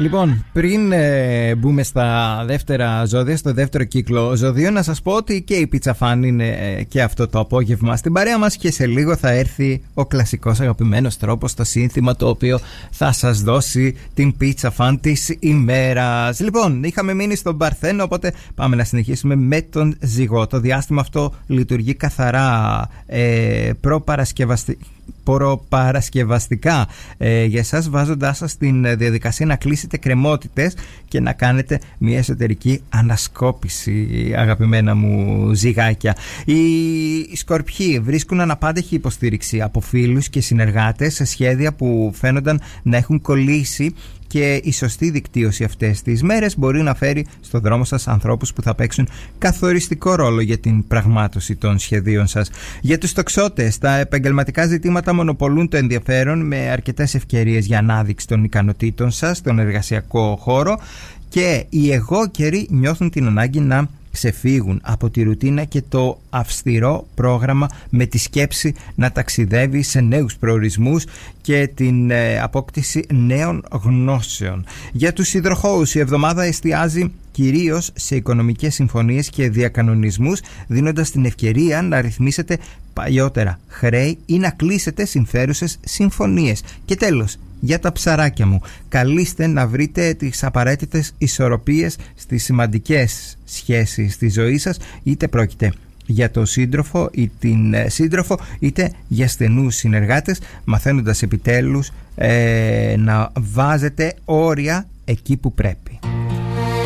Λοιπόν, πριν μπούμε στα δεύτερα ζώδια, στο δεύτερο κύκλο ζωδίων, να σας πω ότι και η Pizza Fan είναι και αυτό το απόγευμα στην παρέα μας και σε λίγο θα έρθει ο κλασικός αγαπημένος τρόπος, το σύνθημα το οποίο θα σας δώσει την Pizza Fan της ημέρας. Λοιπόν, είχαμε μείνει στον Παρθένο, οπότε πάμε να συνεχίσουμε με τον Ζυγό. Το διάστημα αυτό λειτουργεί καθαρά προπαρασκευαστικά για εσάς, βάζοντάς σας στην διαδικασία να κλείσετε κρεμότητες και να κάνετε μια εσωτερική ανασκόπηση, αγαπημένα μου ζυγάκια. Οι Σκορπιοί βρίσκουν αναπάντεχη υποστήριξη από φίλους και συνεργάτες σε σχέδια που φαίνονταν να έχουν κολλήσει, και η σωστή δικτύωση αυτές τις μέρες μπορεί να φέρει στο δρόμο σας ανθρώπους που θα παίξουν καθοριστικό ρόλο για την πραγμάτωση των σχεδίων σας. Για τους τοξότες, τα επαγγελματικά ζητήματα μονοπολούν το ενδιαφέρον, με αρκετές ευκαιρίες για ανάδειξη των ικανοτήτων σας στον εργασιακό χώρο, και οι εγώκεροι νιώθουν την ανάγκη να ξεφύγουν από τη ρουτίνα και το αυστηρό πρόγραμμα, με τη σκέψη να ταξιδεύει σε νέους προορισμούς και την απόκτηση νέων γνώσεων. Για τους υδροχόους, η εβδομάδα εστιάζει κυρίως σε οικονομικές συμφωνίες και διακανονισμούς, δίνοντας την ευκαιρία να ρυθμίσετε παλιότερα χρέη ή να κλείσετε συμφέρουσες συμφωνίες. Και τέλος, για τα ψαράκια μου, καλείστε να βρείτε τις απαραίτητες ισορροπίες στις σημαντικές σχέσεις στη ζωή σας, είτε πρόκειται για τον σύντροφο ή την σύντροφο, είτε για στενούς συνεργάτες, μαθαίνοντας επιτέλους να βάζετε όρια εκεί που πρέπει.